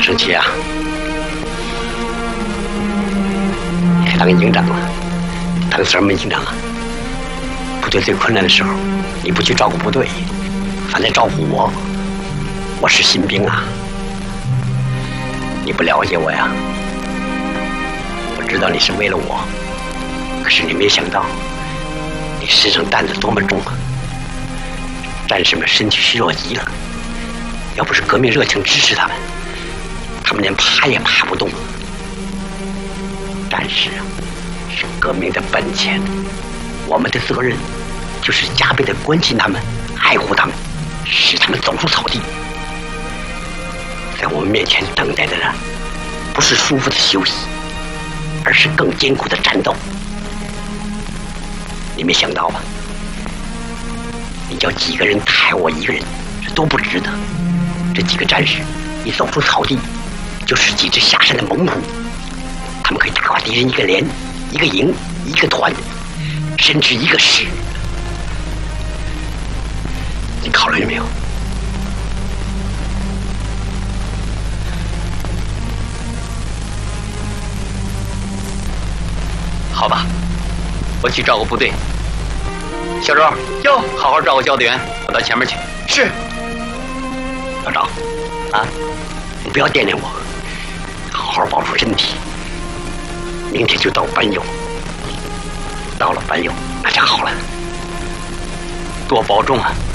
生气啊？你还当营长了，当什么营长啊？部队最困难的时候，你不去照顾部队，反来照顾我。我是新兵啊，你不了解我呀？我知道你是为了我，可是你没想到，你身上担子多么重啊！战士们身体虚弱极了，要不是革命热情支持他们，他们连爬也爬不动。战士啊，是革命的本钱，我们的责任就是加倍的关心他们，爱护他们，使他们走出草地。在我们面前等待的呢，不是舒服的休息，而是更艰苦的战斗。你没想到吧？你叫几个人抬我一个人，这都不值得。这几个战士一走出草地，就是几只下山的猛虎，他们可以打垮敌人一个连、一个营、一个团，甚至一个师。你考虑了没有？好吧，我去照顾部队。小周，哟，好好照顾教导员，我到前面去。是。老赵，啊，你不要惦念我，好好保重身体。明天就到班友，到了班友那就好了。多保重啊。